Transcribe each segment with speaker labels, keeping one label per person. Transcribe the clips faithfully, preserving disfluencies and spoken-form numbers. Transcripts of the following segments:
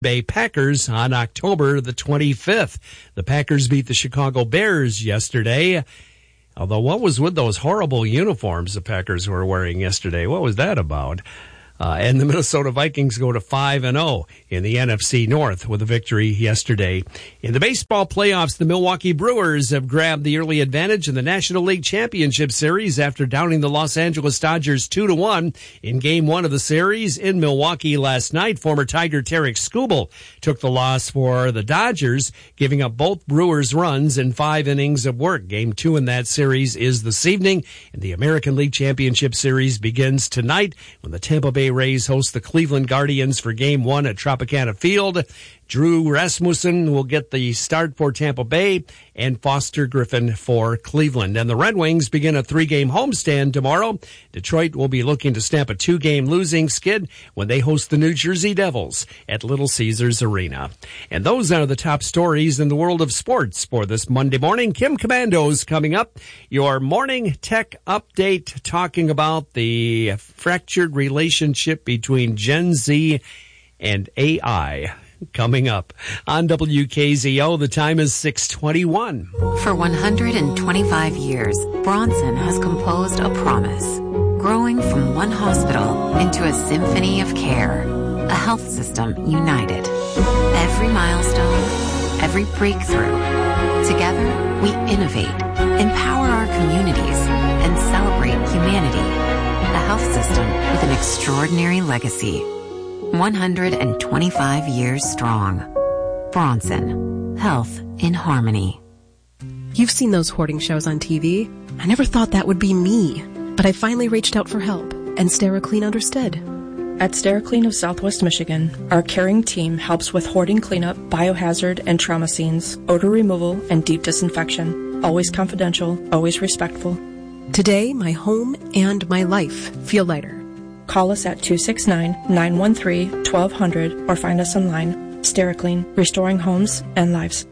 Speaker 1: Bay Packers on October the twenty-fifth. The Packers beat the Chicago Bears yesterday. Although, what was with those horrible uniforms the Packers were wearing yesterday? What was that about? Uh, and the Minnesota Vikings go to five and oh in the N F C North with a victory yesterday. In the baseball playoffs, the Milwaukee Brewers have grabbed the early advantage in the National League Championship Series after downing the Los Angeles Dodgers two to one in Game one of the series in Milwaukee last night. Former Tiger Tarek Skubal took the loss for the Dodgers, giving up both Brewers runs in five innings of work. Game two in that series is this evening, and the American League Championship Series begins tonight when the Tampa Bay Rays host the Cleveland Guardians for Game one at Tropicana Field. Drew Rasmussen will get the start for Tampa Bay and Foster Griffin for Cleveland. And the Red Wings begin a three-game homestand tomorrow. Detroit will be looking to stamp a two-game losing skid when they host the New Jersey Devils at Little Caesars Arena. And those are the top stories in the world of sports for this Monday morning. Kim Commandos coming up. Your morning tech update talking about the fractured relationship between Gen Z and A I. Coming up on W K Z O, the time is six twenty-one.
Speaker 2: For one hundred twenty-five years, Bronson has composed a promise, growing from one hospital into a symphony of care, a health system united. Every milestone, every breakthrough. Together, we innovate, empower our communities, and celebrate humanity. A health system with an extraordinary legacy. one hundred twenty-five years strong. Bronson. Health in harmony.
Speaker 3: You've seen those hoarding shows on T V. I never thought that would be me, but I finally reached out for help, and SteriClean understood.
Speaker 4: At SteriClean of Southwest Michigan, our caring team helps with hoarding cleanup, biohazard and trauma scenes, odor removal, and deep disinfection. Always confidential, always respectful.
Speaker 3: Today, my home and my life feel lighter.
Speaker 4: Call us at two six nine, nine one three, one two zero zero or find us online. SteriClean, restoring homes and lives.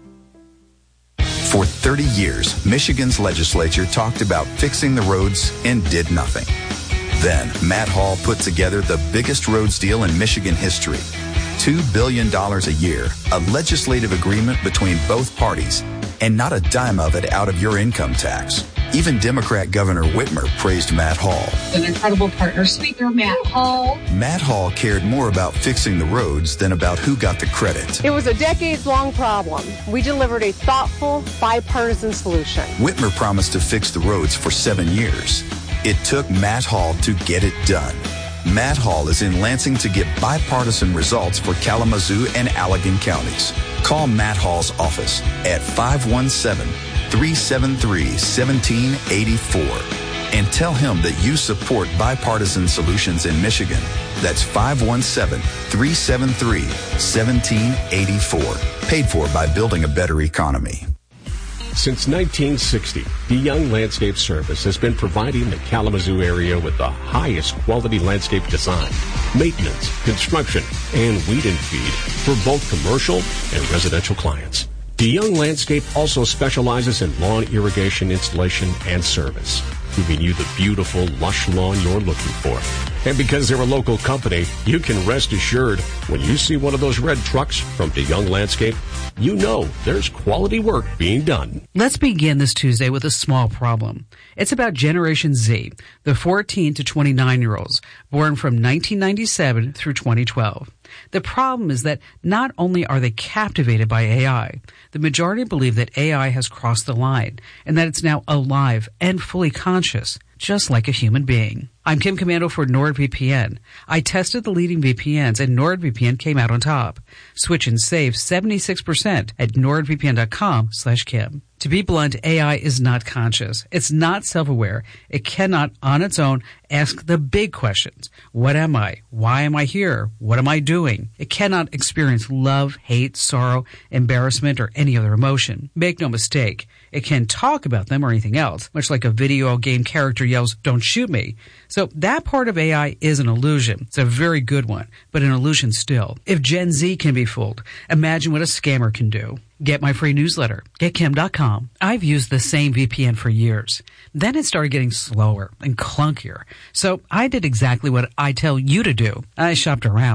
Speaker 5: For thirty years, Michigan's legislature talked about fixing the roads and did nothing. Then, Matt Hall put together the biggest roads deal in Michigan history. two billion dollars a year, a legislative agreement between both parties, and not a dime of it out of your income tax. Even Democrat Governor Whitmer praised Matt Hall.
Speaker 6: An incredible partner, Speaker Matt Hall.
Speaker 5: Matt Hall cared more about fixing the roads than about who got the credit.
Speaker 7: It was a decades-long problem. We delivered a thoughtful, bipartisan solution.
Speaker 5: Whitmer promised to fix the roads for seven years. It took Matt Hall to get it done. Matt Hall is in Lansing to get bipartisan results for Kalamazoo and Allegan counties. Call Matt Hall's office at five one seven, three seven three, one seven eight four and tell him that you support bipartisan solutions in Michigan. That's five one seven, three seven three, one seven eight four. Paid for by Building a Better Economy.
Speaker 8: Since nineteen sixty, DeYoung Landscape Service has been providing the Kalamazoo area with the highest quality landscape design, maintenance, construction, and weed and feed for both commercial and residential clients. DeYoung Landscape also specializes in lawn irrigation installation and service, giving you the beautiful, lush lawn you're looking for. And because they're a local company, you can rest assured when you see one of those red trucks from DeYoung Landscape, you know there's quality work being done.
Speaker 9: Let's begin this Tuesday with a small problem. It's about Generation Z, the fourteen to twenty-nine-year-olds, born from nineteen ninety-seven through twenty twelve. The problem is that not only are they captivated by A I, the majority believe that A I has crossed the line and that it's now alive and fully conscious, just like a human being. I'm Kim Commando for NordVPN. I tested the leading V P Ns and NordVPN came out on top. Switch and save seventy-six percent at nordvpn.com slash Kim. To be blunt, A I is not conscious. It's not self-aware. It cannot, on its own, ask the big questions. What am I? Why am I here? What am I doing? It cannot experience love, hate, sorrow, embarrassment, or any other emotion. Make no mistake, it can talk about them or anything else, much like a video game character yells, "Don't shoot me." So that part of A I is an illusion. It's a very good one, but an illusion still. If Gen Z can be fooled, imagine what a scammer can do. Get my free newsletter, get kim dot com. I've used the same V P N for years. Then it started getting slower and clunkier. So I did exactly what I tell you to do. I shopped around.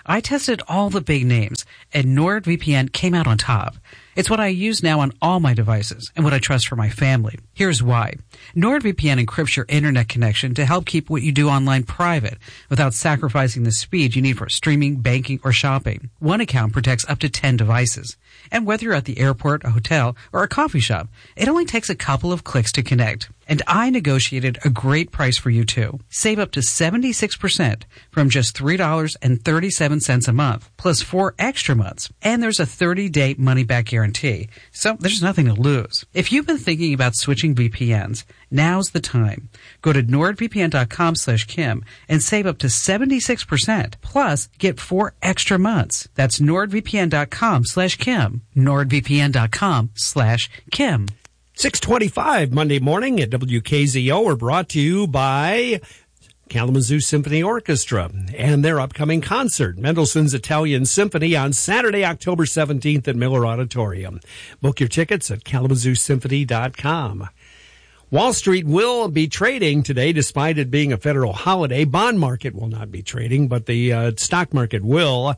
Speaker 9: I tested all the big names, and NordVPN came out on top. It's what I use now on all my devices and what I trust for my family. Here's why. NordVPN encrypts your internet connection to help keep what you do online private without sacrificing the speed you need for streaming, banking, or shopping. One account protects up to ten devices. And whether you're at the airport, a hotel, or a coffee shop, it only takes a couple of clicks to connect. And I negotiated a great price for you too. Save up to seventy-six percent from just three dollars and thirty-seven cents a month, plus four extra months. And there's a thirty-day money-back guarantee, so there's nothing to lose. If you've been thinking about switching V P Ns, now's the time. Go to nordvpn.com slash Kim and save up to seventy-six percent, plus get four extra months. That's nordvpn.com slash Kim. nordvpn.com slash Kim.
Speaker 1: six twenty-five Monday morning at W K Z O. We're brought to you by Kalamazoo Symphony Orchestra and their upcoming concert, Mendelssohn's Italian Symphony, on Saturday, October seventeenth at Miller Auditorium. Book your tickets at kalamazoo symphony dot com. Wall Street will be trading today, despite it being a federal holiday. Bond market will not be trading, but the uh, stock market will.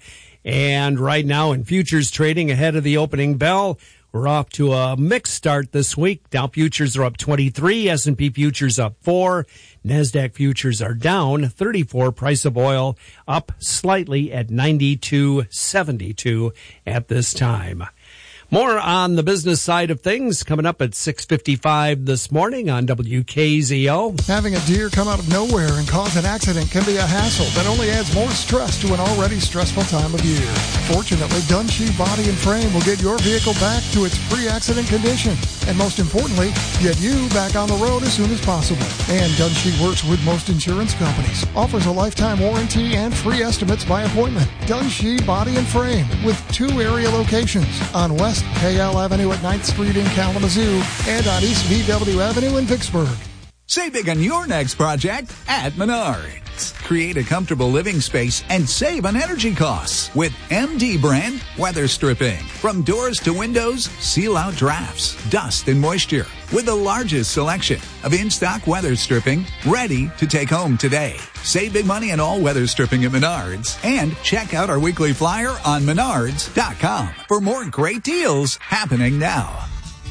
Speaker 1: And right now in futures trading ahead of the opening bell, we're off to a mixed start this week. Dow futures are up twenty-three, S and P futures up four, NASDAQ futures are down thirty-four. Price of oil up slightly at ninety-two seventy-two at this time. More on the business side of things coming up at six fifty-five this morning on W K Z O.
Speaker 10: Having a deer come out of nowhere and cause an accident can be a hassle that only adds more stress to an already stressful time of year. Fortunately, Dunshee Body and Frame will get your vehicle back to its pre-accident condition. And most importantly, get you back on the road as soon as possible. And Dunshee works with most insurance companies, offers a lifetime warranty and free estimates by appointment. Dunshee Body and Frame with two area locations on West K L Avenue at ninth Street in Kalamazoo and on East V W Avenue in Vicksburg.
Speaker 11: Save big on your next project at Menards. Create a comfortable living space and save on energy costs with M D brand weather stripping. From doors to windows, seal out drafts, dust, and moisture with the largest selection of in-stock weather stripping ready to take home today. Save big money on all weather stripping at Menards and check out our weekly flyer on menards dot com for more great deals happening now.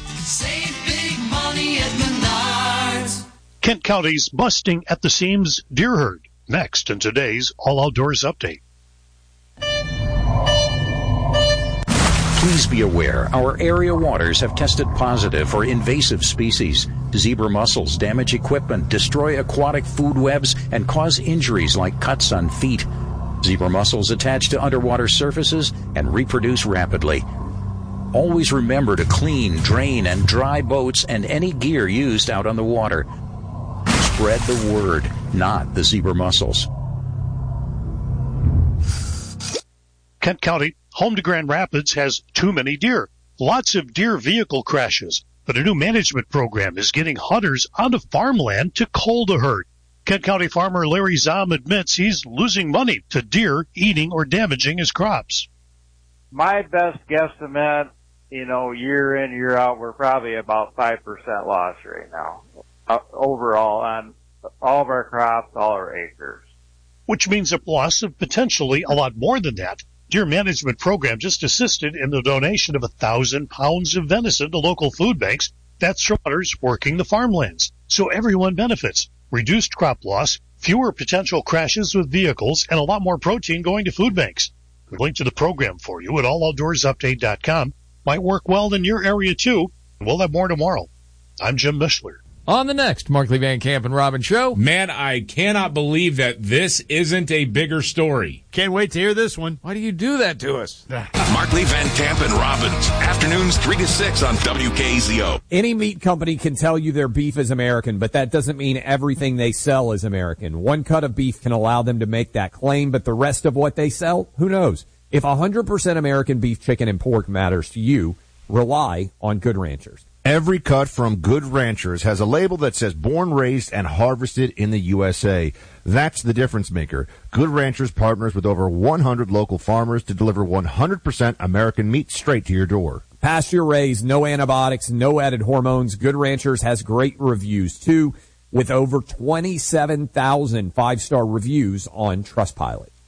Speaker 12: Save big money at Menards.
Speaker 13: Kent County's busting at the seams deer herd. Next in today's All Outdoors Update.
Speaker 14: Please be aware our area waters have tested positive for invasive species. Zebra mussels damage equipment, destroy aquatic food webs, and cause injuries like cuts on feet. Zebra mussels attach to underwater surfaces and reproduce rapidly. Always remember to clean, drain, and dry boats and any gear used out on the water. Spread the word, not the zebra mussels.
Speaker 13: Kent County, home to Grand Rapids, has too many deer. Lots of deer vehicle crashes, but a new management program is getting hunters out of farmland to cull the herd. Kent County farmer Larry Zahm admits he's losing money to deer eating or damaging his crops.
Speaker 15: My best guesstimate, you know, year in, year out, we're probably about five percent loss right now. Uh, overall on all of our crops, all our acres.
Speaker 13: Which means a loss of potentially a lot more than that. Deer Management Program just assisted in the donation of a thousand pounds of venison to local food banks. That's from hunters working the farmlands. So everyone benefits. Reduced crop loss, fewer potential crashes with vehicles, and a lot more protein going to food banks. We link to the program for you at all outdoors update dot com. Might work well in your area too. We'll have more tomorrow. I'm Jim Mishler.
Speaker 16: On the next Markley Van Camp and Robin show.
Speaker 17: Man, I cannot believe that this isn't a bigger story.
Speaker 16: Can't wait to hear this one. Why do you do that to us?
Speaker 18: Markley Van Camp and Robbins. Afternoons three to six on W K Z O.
Speaker 19: Any meat company can tell you their beef is American, but that doesn't mean everything they sell is American. One cut of beef can allow them to make that claim, but the rest of what they sell, who knows? If one hundred percent American beef, chicken, and pork matters to you, rely on Good Ranchers.
Speaker 20: Every cut from Good Ranchers has a label that says born, raised, and harvested in the U S A. That's the difference maker. Good Ranchers partners with over one hundred local farmers to deliver one hundred percent American meat straight to your door.
Speaker 19: Pasture raised, no antibiotics, no added hormones. Good Ranchers has great reviews, too, with over twenty-seven thousand five-star reviews on Trustpilot.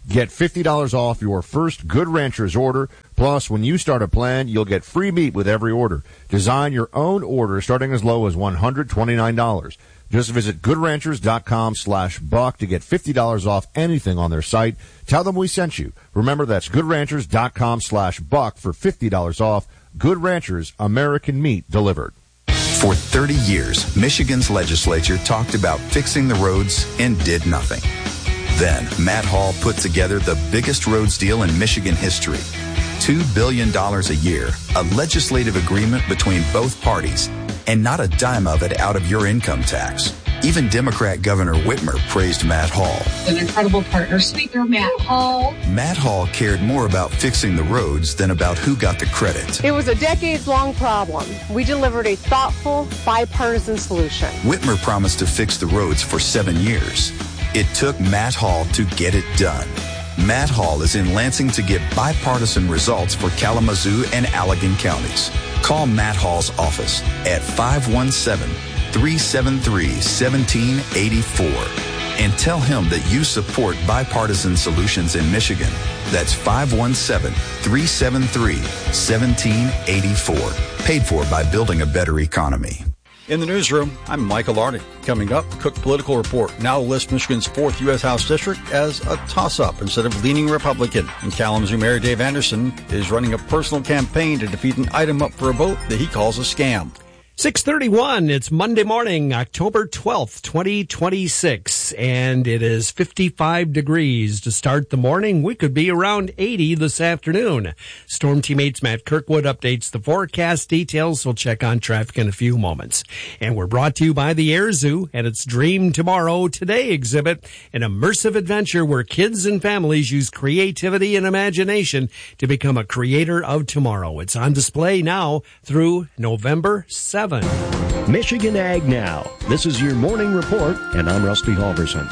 Speaker 20: Get fifty dollars off your first Good Ranchers order. Plus, when you start a plan, you'll get free meat with every order. Design your own order starting as low as one hundred twenty-nine dollars. Just visit goodranchers.com slash buck to get fifty dollars off anything on their site. Tell them we sent you. Remember, that's goodranchers.com slash buck for fifty dollars off. Good Ranchers, American meat delivered.
Speaker 5: For thirty years, Michigan's legislature talked about fixing the roads and did nothing. Then, Matt Hall put together the biggest roads deal in Michigan history. two billion dollars a year, a legislative agreement between both parties, and not a dime of it out of your income tax. Even Democrat Governor Whitmer praised Matt Hall.
Speaker 6: An incredible partner, Speaker Matt Hall.
Speaker 5: Matt Hall cared more about fixing the roads than about who got the credit.
Speaker 7: It was a decades-long problem. We delivered a thoughtful, bipartisan solution.
Speaker 5: Whitmer promised to fix the roads for seven years. It took Matt Hall to get it done. Matt Hall is in Lansing to get bipartisan results for Kalamazoo and Allegan counties. Call Matt Hall's office at five one seven, three seven three, one seven eight four and tell him that you support bipartisan solutions in Michigan. That's five one seven, three seven three, one seven eight four. Paid for by Building a Better Economy.
Speaker 21: In the newsroom, I'm Michael Arnott. Coming up, Cook Political Report now lists Michigan's fourth U S House District as a toss-up instead of leaning Republican. And Kalamazoo Mayor Dave Anderson is running a personal campaign to defeat an item up for a vote that he calls a scam.
Speaker 1: six thirty-one, it's Monday morning, October twelfth, twenty twenty-six, and it is fifty-five degrees to start the morning. We could be around eighty this afternoon. Storm teammates Matt Kirkwood updates the forecast details. We'll check on traffic in a few moments. And we're brought to you by the Air Zoo and its Dream Tomorrow Today exhibit, an immersive adventure where kids and families use creativity and imagination to become a creator of tomorrow. It's on display now through November seventh.
Speaker 22: Michigan Ag Now. This is your morning report, and I'm Rusty Halverson.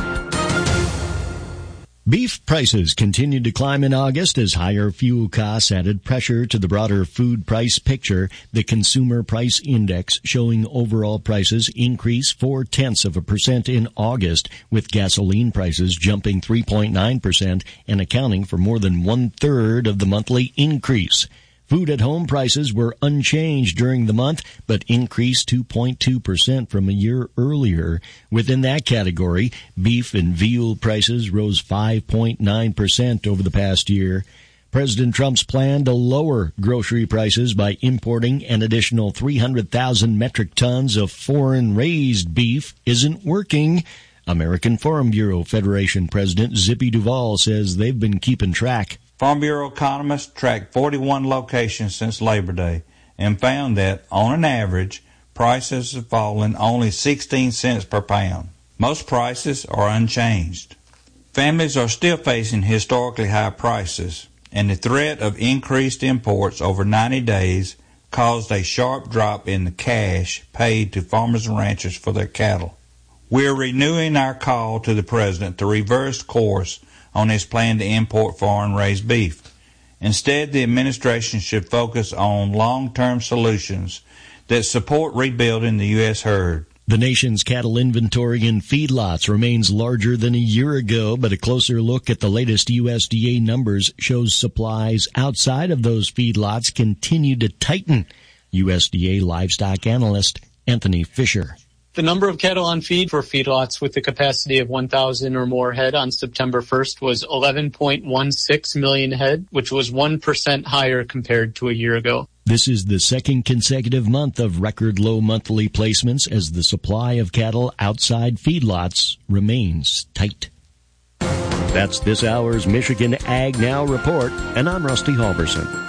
Speaker 22: Beef prices continued to climb in August as higher fuel costs added pressure to the broader food price picture. The Consumer Price Index showing overall prices increase four-tenths of a percent in August, with gasoline prices jumping three point nine percent and accounting for more than one-third of the monthly increase. Food-at-home prices were unchanged during the month, but increased two point two percent from a year earlier. Within that category, beef and veal prices rose five point nine percent over the past year. President Trump's plan to lower grocery prices by importing an additional three hundred thousand metric tons of foreign-raised beef isn't working. American Farm Bureau Federation President Zippy Duvall says they've been keeping track.
Speaker 23: Farm Bureau economists tracked forty-one locations since Labor Day and found that, on an average, prices have fallen only sixteen cents per pound. Most prices are unchanged. Families are still facing historically high prices, and the threat of increased imports over ninety days caused a sharp drop in the cash paid to farmers and ranchers for their cattle. We're renewing our call to the President to reverse course on his plan to import foreign-raised beef. Instead, the administration should focus on long-term solutions that support rebuilding the U S herd.
Speaker 22: The nation's cattle inventory in feedlots remains larger than a year ago, but a closer look at the latest U S D A numbers shows supplies outside of those feedlots continue to tighten. U S D A livestock analyst Anthony Fisher.
Speaker 24: The number of cattle on feed for feedlots with the capacity of one thousand or more head on September first was eleven point one six million head, which was one percent higher compared to a year ago.
Speaker 22: This is the second consecutive month of record low monthly placements as the supply of cattle outside feedlots remains tight. That's this hour's Michigan Ag Now report, and I'm Rusty Halverson.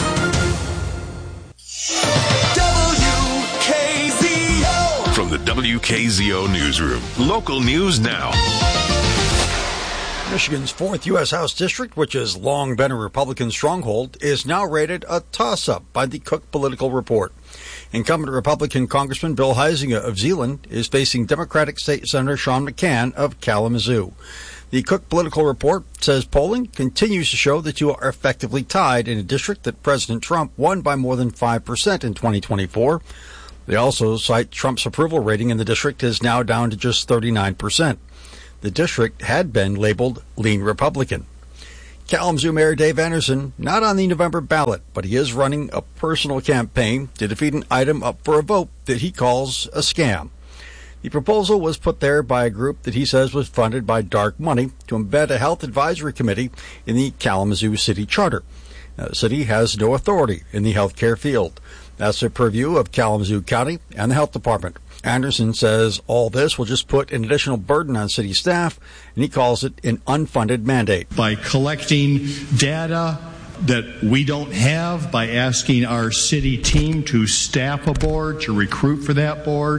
Speaker 18: From the W K Z O Newsroom, local news now.
Speaker 21: Michigan's fourth U S House District, which has long been a Republican stronghold, is now rated a toss-up by the Cook Political Report. Incumbent Republican Congressman Bill Huizenga of Zeeland is facing Democratic State Senator Sean McCann of Kalamazoo. The Cook Political Report says polling continues to show the two are effectively tied in a district that President Trump won by more than five percent in twenty twenty-four. They also cite Trump's approval rating in the district is now down to just thirty-nine percent. The district had been labeled lean Republican. Kalamazoo Mayor Dave Anderson not on the November ballot, but he is running a personal campaign to defeat an item up for a vote that he calls a scam. The proposal was put there by a group that he says was funded by dark money to embed a health advisory committee in the Kalamazoo City Charter. Now, the city has no authority in the healthcare field. That's the purview of Kalamazoo County and the health department. Anderson says all this will just put an additional burden on city staff, and he calls it an unfunded mandate.
Speaker 2: By collecting data that we don't have, by asking our city team to staff a board, to recruit for that board,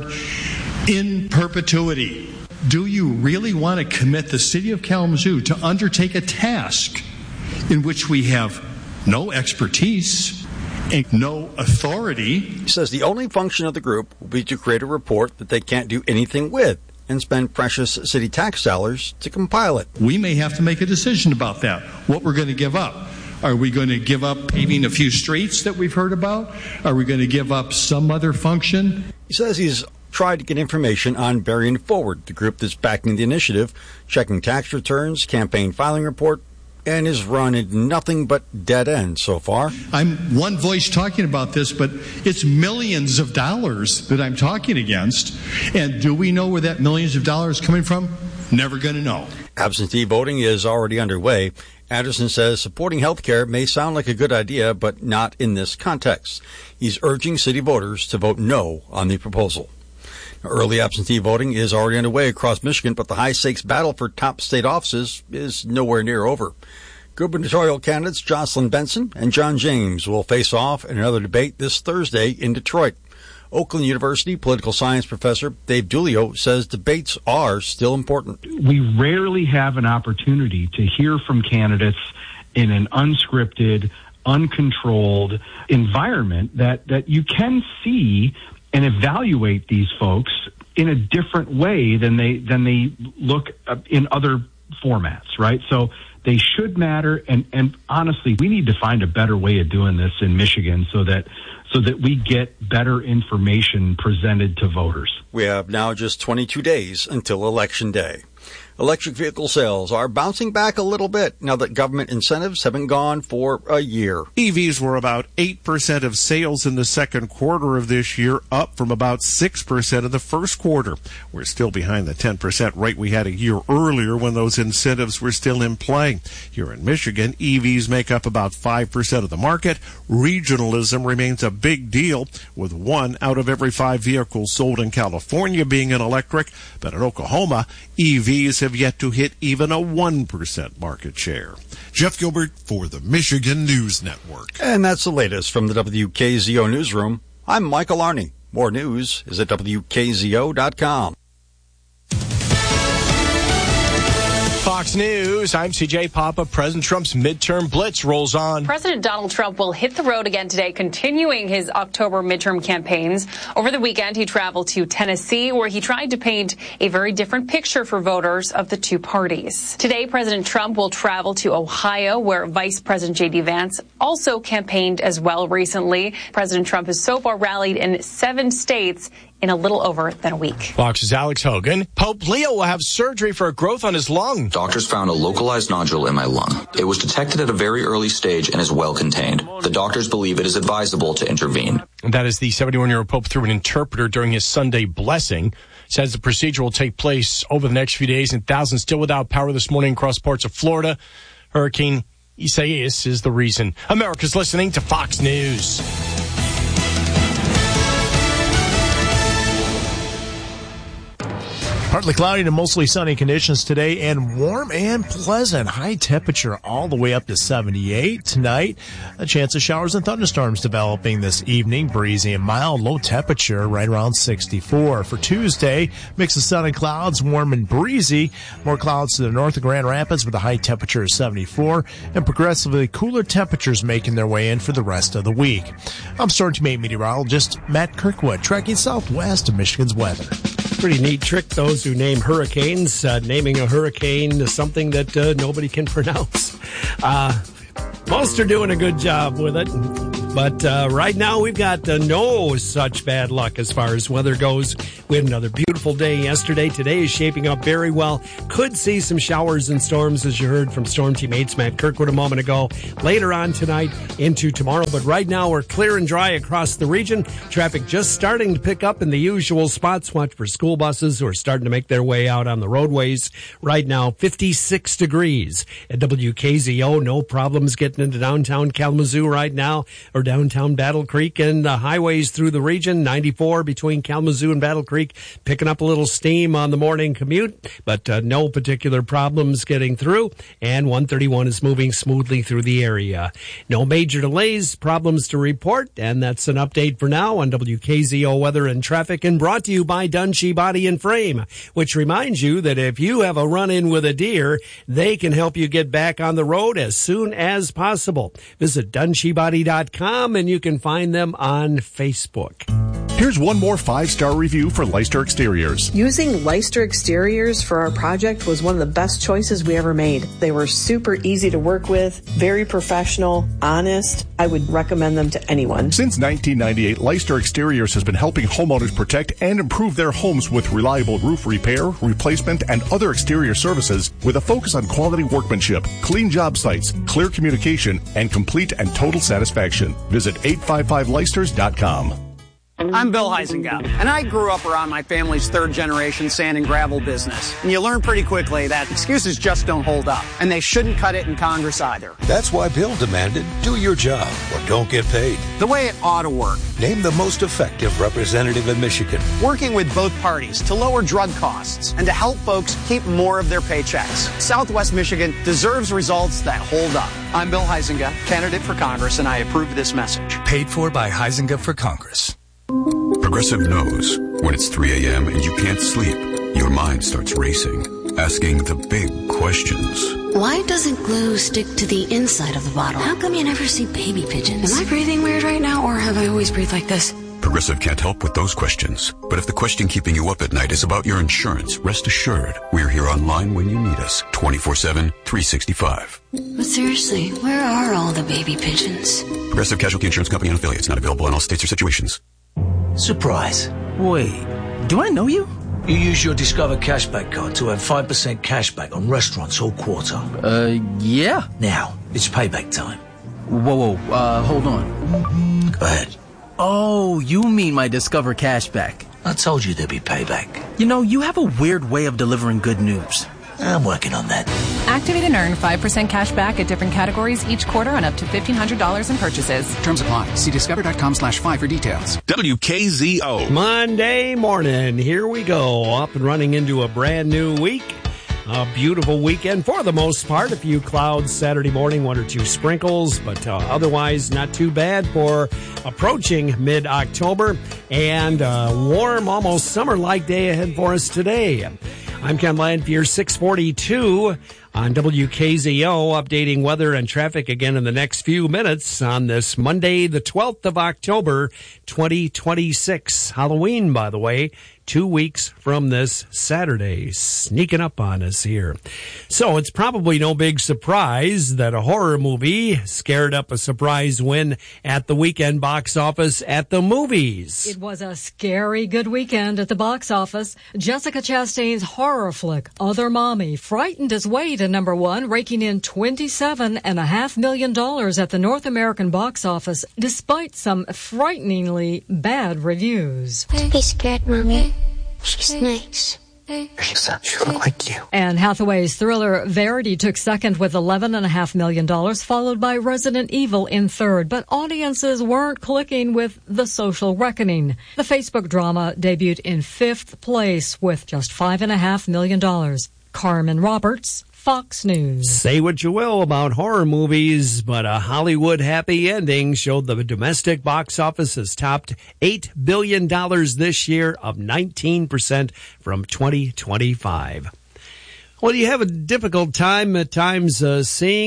Speaker 2: in perpetuity. Do you really want to commit the city of Kalamazoo to undertake a task in which we have no expertise and no authority?
Speaker 21: He says the only function of the group will be to create a report that they can't do anything with and spend precious city tax dollars to compile it.
Speaker 2: We may have to make a decision about that, what we're going to give up. Are we going to give up paving a few streets that we've heard about? Are we going to give up some other function?
Speaker 21: He says he's tried to get information on Burying Forward, the group that's backing the initiative, checking tax returns, campaign filing report, and has run into nothing but dead ends so far.
Speaker 2: I'm one voice talking about this, but it's millions of dollars that I'm talking against. And do we know where that millions of dollars is coming from? Never going to know.
Speaker 21: Absentee voting is already underway. Anderson says supporting health care may sound like a good idea, but not in this context. He's urging city voters to vote no on the proposal. Early absentee voting is already underway across Michigan, but the high-stakes battle for top state offices is nowhere near over. Gubernatorial candidates Jocelyn Benson and John James will face off in another debate this Thursday in Detroit. Oakland University political science professor Dave Dulio says debates are still important.
Speaker 3: We rarely have an opportunity to hear from candidates in an unscripted, uncontrolled environment that, that you can see and evaluate these folks in a different way than they than they look in other formats, right? So they should matter, and, and honestly, we need to find a better way of doing this in Michigan so that so that we get better information presented to voters.
Speaker 21: We have now just twenty-two days until Election Day. Electric vehicle sales are bouncing back a little bit now that government incentives have been gone for a year.
Speaker 4: E Vs were about eight percent of sales in the second quarter of this year, up from about six percent in the first quarter. We're still behind the ten percent rate we had a year earlier when those incentives were still in play. Here in Michigan, E Vs make up about five percent of the market. Regionalism remains a big deal, with one out of every five vehicles sold in California being an electric. But in Oklahoma, E Vs have yet to hit even a one percent market share.
Speaker 8: Jeff Gilbert for the Michigan News Network.
Speaker 21: And that's the latest from the W K Z O Newsroom. I'm Michael Arney. More news is at W K Z O dot com.
Speaker 25: Fox News, I'm C J Papa. President Trump's midterm blitz rolls on.
Speaker 26: President Donald Trump will hit the road again today, continuing his October midterm campaigns. Over the weekend, he traveled to Tennessee, where he tried to paint a very different picture for voters of the two parties. Today, President Trump will travel to Ohio, where Vice President J D Vance also campaigned as well recently. President Trump has so far rallied in seven states in a little over than a week.
Speaker 25: Fox's Alex Hogan. Pope Leo will have surgery for a growth on his lung.
Speaker 27: Doctors found a localized nodule in my lung. It was detected at a very early stage and is well contained. The doctors believe it is advisable to intervene.
Speaker 25: That is the seventy-one-year-old Pope through an interpreter during his Sunday blessing. Says the procedure will take place over the next few days, and thousands still without power this morning across parts of Florida. Hurricane Isaias is the reason. America's listening to Fox News.
Speaker 28: Partly cloudy to mostly sunny conditions today, and warm and pleasant. High temperature all the way up to seventy-eight. Tonight, a chance of showers and thunderstorms developing this evening. Breezy and mild. Low temperature right around sixty-four. For Tuesday, mix of sun and clouds, warm and breezy. More clouds to the north of Grand Rapids with a high temperature of seventy-four, and progressively cooler temperatures making their way in for the rest of the week. I'm Storm Team eight meteorologist Matt Kirkwood, tracking southwest of Michigan's weather.
Speaker 1: Pretty neat trick, those who name hurricanes, uh, naming a hurricane something that uh, nobody can pronounce. Uh, most are doing a good job with it. But uh, right now, we've got uh, no such bad luck as far as weather goes. We had another beautiful day yesterday. Today is shaping up very well. Could see some showers and storms, as you heard from Storm Team eight's Matt Kirkwood a moment ago. Later on tonight into tomorrow. But right now, we're clear and dry across the region. Traffic just starting to pick up in the usual spots. Watch for school buses who are starting to make their way out on the roadways. Right now, fifty-six degrees at W K Z O. No problems getting into downtown Kalamazoo right now, or downtown Battle Creek, and the highways through the region. ninety-four between Kalamazoo and Battle Creek, picking up a little steam on the morning commute, but uh, no particular problems getting through. And one thirty-one is moving smoothly through the area. No major delays, problems to report, and that's an update for now on W K Z O Weather and Traffic, and brought to you by Dunshee Body and Frame, which reminds you that if you have a run-in with a deer, they can help you get back on the road as soon as possible. Visit dunshee body dot com and you can find them on Facebook.
Speaker 9: Here's one more five-star review for Leister Exteriors.
Speaker 10: Using Leister Exteriors for our project was one of the best choices we ever made. They were super easy to work with, very professional, honest. I would recommend them to anyone.
Speaker 9: Since nineteen ninety-eight, Leister Exteriors has been helping homeowners protect and improve their homes with reliable roof repair, replacement, and other exterior services with a focus on quality workmanship, clean job sites, clear communication, and complete and total satisfaction. Visit eight five five leisters dot com.
Speaker 11: I'm Bill Huizenga, and I grew up around my family's third-generation sand and gravel business. And you learn pretty quickly that excuses just don't hold up, and they shouldn't cut it in Congress either.
Speaker 12: That's why Bill demanded, do your job or don't get paid.
Speaker 11: The way it ought to work.
Speaker 12: Name the most effective representative in Michigan.
Speaker 11: Working with both parties to lower drug costs and to help folks keep more of their paychecks. Southwest Michigan deserves results that hold up. I'm Bill Huizenga, candidate for Congress, and I approve this message.
Speaker 13: Paid for by Huizenga for Congress.
Speaker 14: Progressive knows when it's three a.m. and you can't sleep, your mind starts racing, asking the big questions.
Speaker 15: Why doesn't glue stick to the inside of the bottle? How come you never see baby pigeons? Am I breathing weird right now, or have I always breathed like this?
Speaker 14: Progressive can't help with those questions. But if the question keeping you up at night is about your insurance, rest assured, we're here online when you need us, twenty-four seven, three sixty-five.
Speaker 15: But seriously, where are all the baby pigeons?
Speaker 14: Progressive Casualty Insurance Company and affiliates, not available in all states or situations.
Speaker 17: Surprise. Wait, do I know you? You use your Discover Cashback card to have five percent cashback on restaurants all quarter. Uh, yeah. Now, it's payback time. Whoa, whoa, uh, hold on. Go ahead. Oh, you mean my Discover Cashback. I told you there'd be payback. You know, you have a weird way of delivering good news. I'm working on that.
Speaker 29: Activate and earn five percent cash back at different categories each quarter on up to fifteen hundred dollars in purchases.
Speaker 30: Terms apply. See discover.com slash five for details.
Speaker 18: W K Z O.
Speaker 1: Monday morning. Here we go. Up and running into a brand new week. A beautiful weekend for the most part. A few clouds Saturday morning, one or two sprinkles, but uh, otherwise not too bad for approaching mid-October. And a warm, almost summer-like day ahead for us today. I'm Ken Lanphier, six forty-two on W K Z O, updating weather and traffic again in the next few minutes on this Monday, the twelfth of October, twenty twenty-six. Halloween, by the way, two weeks from this Saturday, sneaking up on us here. So it's probably no big surprise that a horror movie scared up a surprise win at the weekend box office at the movies.
Speaker 31: It was a scary good weekend at the box office. Jessica Chastain's horror flick, Other Mommy, frightened its way to number one, raking in twenty-seven and a half million dollars at the North American box office, despite some frighteningly bad reviews.
Speaker 15: Be scared, Mommy. She's nice.
Speaker 17: She's sure like you.
Speaker 31: Anne Hathaway's thriller Verity took second with eleven and a half million dollars, followed by Resident Evil in third. But audiences weren't clicking with The Social Reckoning. The Facebook drama debuted in fifth place with just five and a half million dollars. Carmen Roberts, Fox News.
Speaker 1: Say what you will about horror movies, but a Hollywood happy ending showed the domestic box office has topped eight billion dollars this year, up nineteen percent from twenty twenty-five. Well, you have a difficult time at times uh, seeing uh,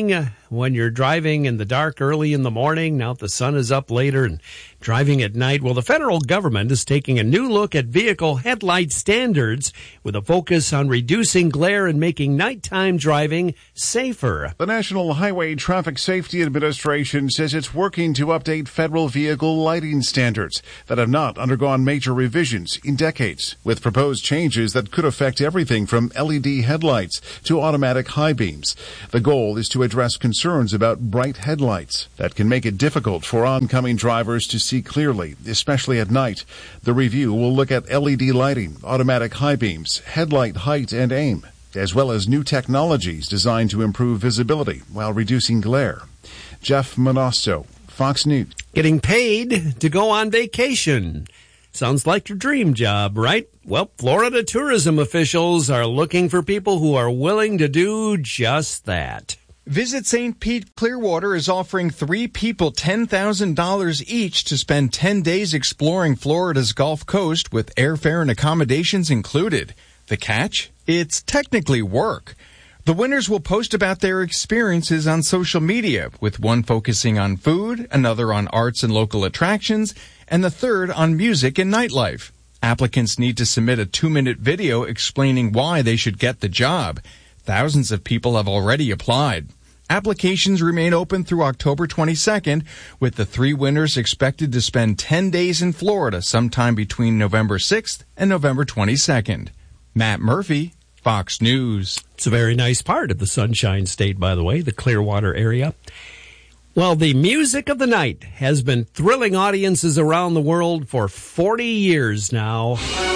Speaker 1: when you're driving in the dark early in the morning. Now the sun is up later and driving at night. Well, the federal government is taking a new look at vehicle headlight standards with a focus on reducing glare and making nighttime driving safer.
Speaker 9: The National Highway Traffic Safety Administration says it's working to update federal vehicle lighting standards that have not undergone major revisions in decades, with proposed changes that could affect everything from L E D headlights to automatic high beams. The goal is to address concerns about bright headlights that can make it difficult for oncoming drivers to see clearly, especially at night. The review will look at L E D lighting, automatic high beams, headlight height and aim, as well as new technologies designed to improve visibility while reducing glare. Jeff Monosto, Fox News.
Speaker 1: Getting paid to go on vacation. Sounds like your dream job, right? Well, Florida tourism officials are looking for people who are willing to do just that.
Speaker 2: Visit Saint Pete Clearwater is offering three people ten thousand dollars each to spend ten days exploring Florida's Gulf Coast with airfare and accommodations included. The catch? It's technically work. The winners will post about their experiences on social media, with one focusing on food, another on arts and local attractions, and the third on music and nightlife. Applicants need to submit a two-minute video explaining why they should get the job. Thousands of people have already applied. Applications remain open through October twenty-second, with the three winners expected to spend ten days in Florida sometime between November sixth and November twenty-second. Matt Murphy, Fox News.
Speaker 1: It's a very nice part of the Sunshine State, by the way, the Clearwater area. Well, the music of the night has been thrilling audiences around the world for forty years now.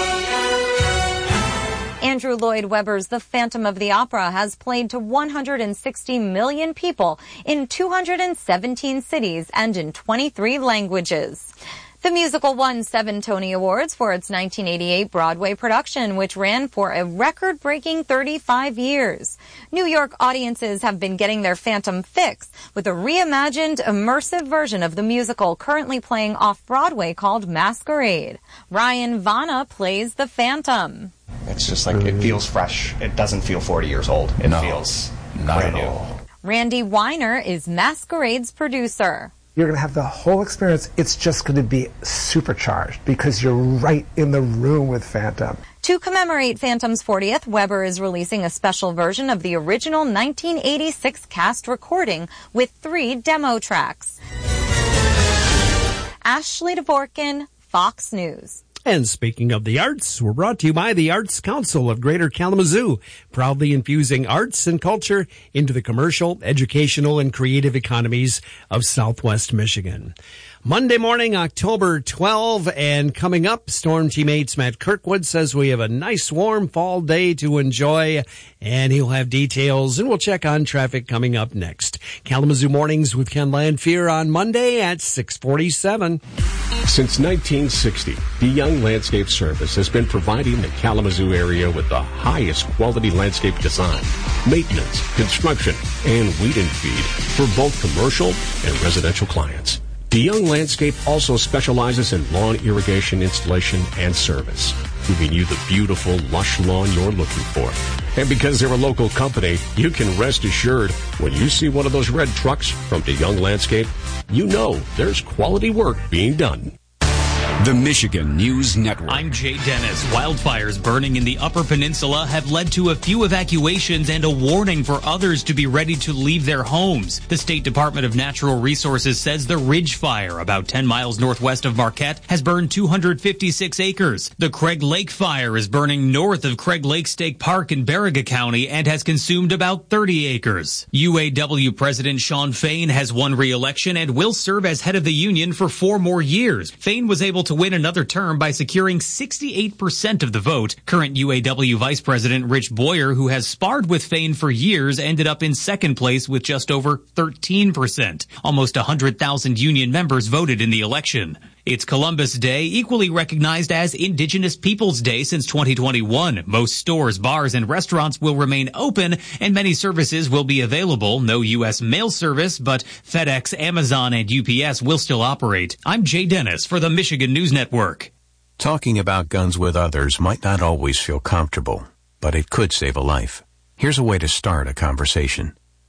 Speaker 3: Andrew Lloyd Webber's The Phantom of the Opera has played to one hundred sixty million people in two hundred seventeen cities and in twenty-three languages. The musical won seven Tony Awards for its nineteen eighty-eight Broadway production, which ran for a record-breaking thirty-five years. New York audiences have been getting their Phantom fix with a reimagined, immersive version of the musical currently playing off-Broadway called Masquerade. Ryan Vanna plays the Phantom.
Speaker 5: It's just like, it feels fresh. It doesn't feel forty years old. It no, feels brand new.
Speaker 3: Randy Weiner is Masquerade's producer.
Speaker 6: You're going to have the whole experience. It's just going to be supercharged because you're right in the room with Phantom.
Speaker 3: To commemorate Phantom's fortieth, Webber is releasing a special version of the original nineteen eighty-six cast recording with three demo tracks. Ashley Dvorkin, Fox News.
Speaker 1: And speaking of the arts, we're brought to you by the Arts Council of Greater Kalamazoo, proudly infusing arts and culture into the commercial, educational, and creative economies of Southwest Michigan. Monday morning, October twelfth, and coming up, Storm Teammates Matt Kirkwood says we have a nice warm fall day to enjoy, and he'll have details, and we'll check on traffic coming up next. Kalamazoo Mornings with Ken Lanfear on Monday at six forty-seven.
Speaker 7: Since nineteen sixty, DeYoung Landscape Service has been providing the Kalamazoo area with the highest quality landscape design, maintenance, construction, and weed and feed for both commercial and residential clients. DeYoung Landscape also specializes in lawn irrigation installation and service, giving you the beautiful, lush lawn you're looking for. And because they're a local company, you can rest assured when you see one of those red trucks from DeYoung Landscape, you know there's quality work being done.
Speaker 16: The Michigan News Network.
Speaker 19: I'm Jay Dennis. Wildfires burning in the Upper Peninsula have led to a few evacuations and a warning for others to be ready to leave their homes. The State Department of Natural Resources says the Ridge Fire, about ten miles northwest of Marquette, has burned two hundred fifty-six acres. The Craig Lake Fire is burning north of Craig Lake State Park in Baraga County and has consumed about thirty acres. U A W President Shawn Fain has won re-election and will serve as head of the union for four more years. Fain was able to win another term by securing sixty-eight percent of the vote. Current U A W Vice President Rich Boyer, who has sparred with Fain for years, ended up in second place with just over thirteen percent. Almost one hundred thousand union members voted in the election. It's Columbus Day, equally recognized as Indigenous Peoples Day since twenty twenty-one. Most stores, bars, and restaurants will remain open, and many services will be available. No U S mail service, but FedEx, Amazon, and U P S will still operate. I'm Jay Dennis for the Michigan News Network.
Speaker 12: Talking about guns with others might not always feel comfortable, but it could save a life. Here's a way to start a conversation.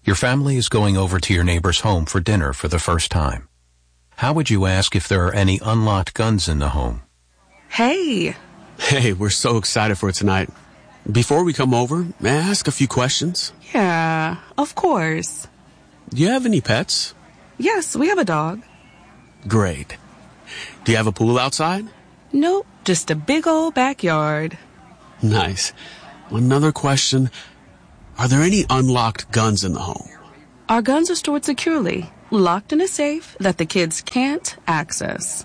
Speaker 4: Your family is going over to your neighbor's home for dinner for the first time. How would you ask if there are any unlocked guns in the home?
Speaker 8: Hey.
Speaker 20: Hey, we're so excited for tonight. Before we come over, may I ask a few questions?
Speaker 8: Yeah, of course.
Speaker 20: Do you have any pets?
Speaker 8: Yes, we have a dog.
Speaker 20: Great. Do you have a pool outside?
Speaker 8: Nope, just a big old backyard.
Speaker 20: Nice. Another question. Are there any unlocked guns in the home?
Speaker 8: Our guns are stored securely, locked in a safe that the kids can't access.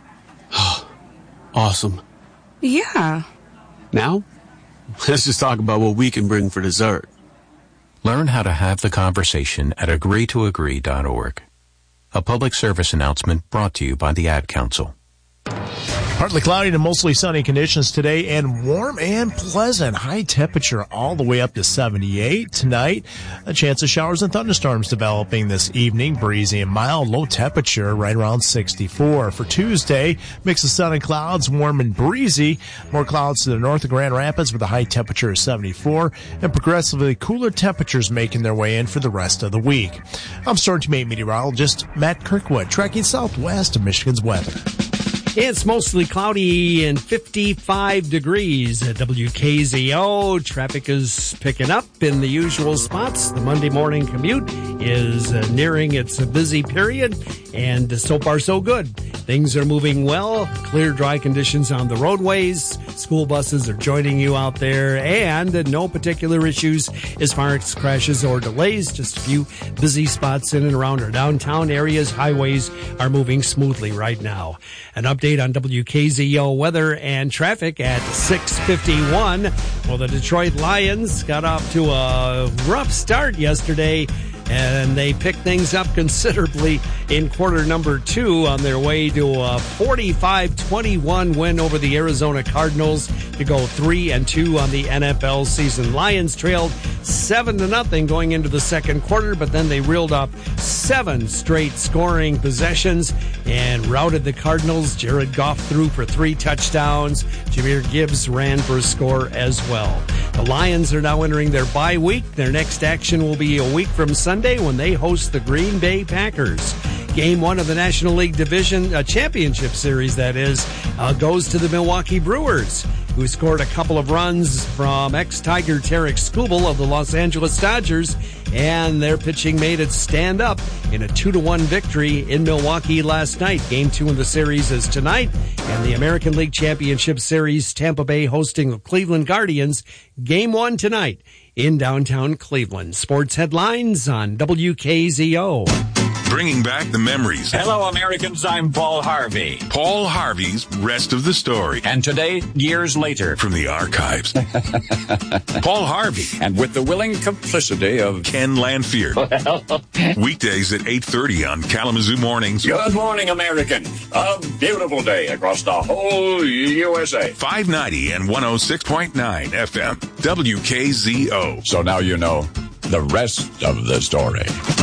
Speaker 20: Awesome.
Speaker 8: Yeah.
Speaker 20: Now, let's just talk about what we can bring for dessert.
Speaker 4: Learn how to have the conversation at agree to agree dot org. A public service announcement brought to you by the Ad Council.
Speaker 21: Partly cloudy to mostly sunny conditions today and warm and pleasant. High temperature all the way up to seventy-eight. Tonight, a chance of showers and thunderstorms developing this evening. Breezy and mild. Low temperature right around sixty-four. For Tuesday, mix of sun and clouds, warm and breezy. More clouds to the north of Grand Rapids with a high temperature of seventy-four. And progressively cooler temperatures making their way in for the rest of the week. I'm Storm Team eight meteorologist Matt Kirkwood, tracking southwest of Michigan's weather.
Speaker 1: It's mostly cloudy and fifty-five degrees at W K Z O. Traffic is picking up in the usual spots. The Monday morning commute is uh, nearing its busy period, and so far so good. Things are moving well. Clear, dry conditions on the roadways. School buses are joining you out there, and no particular issues as far as crashes or delays. Just a few busy spots in and around our downtown areas. Highways are moving smoothly right now. An update on W K Z O weather and traffic at six fifty-one. Well, the Detroit Lions got off to a rough start yesterday, and they picked things up considerably in quarter number two on their way to a forty-five twenty-one win over the Arizona Cardinals to go three and two on the N F L season. Lions trailed seven to nothing going into the second quarter, but then they reeled off seven straight scoring possessions and routed the Cardinals. Jared Goff threw for three touchdowns. Jahmyr Gibbs ran for a score as well. The Lions are now entering their bye week. Their next action will be a week from Sunday when they host the Green Bay Packers. Game one of the National League Division uh, Championship Series, that is, uh, goes to the Milwaukee Brewers, who scored a couple of runs from ex-Tiger Tarek Skubal of the Los Angeles Dodgers, and their pitching made it stand up in a two to one victory in Milwaukee last night. Game two of the series is tonight, and the American League Championship Series, Tampa Bay hosting the Cleveland Guardians. Game one tonight in downtown Cleveland. Sports headlines on W K Z O.
Speaker 18: Bringing back the memories.
Speaker 22: Hello, Americans. I'm Paul Harvey.
Speaker 18: Paul Harvey's Rest of the Story.
Speaker 22: And today, years later.
Speaker 18: From the archives. Paul Harvey.
Speaker 22: And with the willing complicity of
Speaker 18: Ken Lanfear.
Speaker 22: Well.
Speaker 18: Weekdays at eight thirty on Kalamazoo Mornings.
Speaker 22: Good morning, American. A beautiful day across the whole U S A.
Speaker 18: five ninety and one oh six point nine F M. W K Z O.
Speaker 22: So now you know the rest of the story.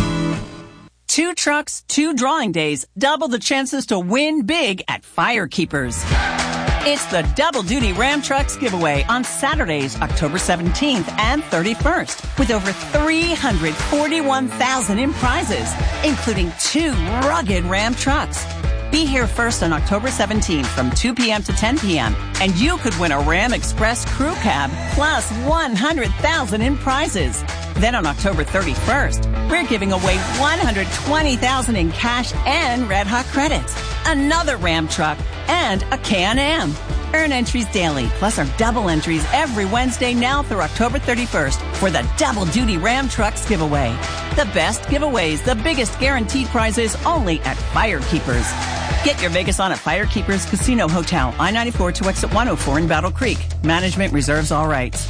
Speaker 23: Two trucks, two drawing days, double the chances to win big at Firekeepers. It's the Double Duty Ram Trucks giveaway on Saturdays, October seventeenth and thirty-first, with over three hundred forty-one thousand in prizes, including two rugged Ram trucks. Be here first on October seventeenth from two p.m. to ten p.m. and you could win a Ram Express crew cab plus one hundred thousand in prizes. Then on October thirty-first, we're giving away one hundred twenty thousand in cash and Red Hot credits, another Ram truck, and a Can-Am. Earn entries daily, plus our double entries every Wednesday now through October thirty-first for the Double Duty Ram Trucks giveaway. The best giveaways, the biggest guaranteed prizes, only at Firekeepers. Get your Vegas on at Firekeepers Casino Hotel, I ninety-four to exit one oh four in Battle Creek. Management reserves all rights.